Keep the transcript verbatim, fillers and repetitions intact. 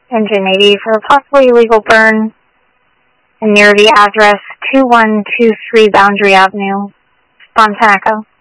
Engine eighty for a possibly illegal burn near the address two one two three Boundary Avenue, Spontaneco.